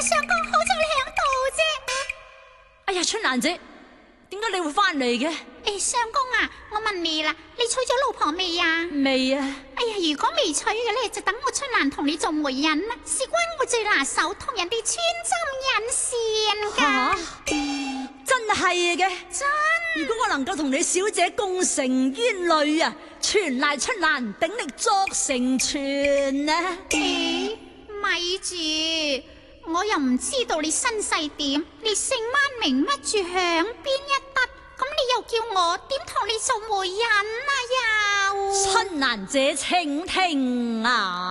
相公好在你響度啫。 哎呀，春蘭姐，點解你會翻嚟嘅？ 相公啊，我問你啦，你娶咗老婆未啊？ 未啊。 哎呀，如果未娶嘅咧，就等我春蘭同你做媒人啦。事關我最拿手，同人哋穿針引線噶。 真係嘅。 真。 如果我能夠同你小姐共成冤侶啊，全賴春蘭鼎力作成全啊！ 咪住，我又唔知道你身世點，你姓乜名乜住響邊一笪，咁你又叫我點同你做媒人啊？又春蘭姐請聽啊！